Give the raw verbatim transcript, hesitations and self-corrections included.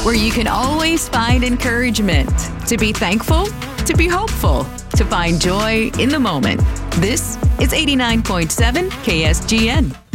where you can always find encouragement, to be thankful, to be hopeful, to find joy in the moment. This is eighty-nine point seven K S G N.